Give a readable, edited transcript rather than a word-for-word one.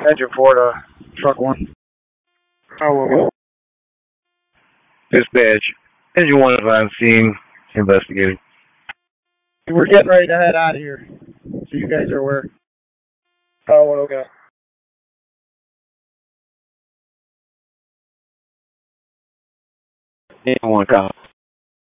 engine for truck 1. Oh, Dispatch. Engine 1 is on scene investigating. We're getting ready to head out of here, so you guys are aware. oh, okay. Engine 1 cop.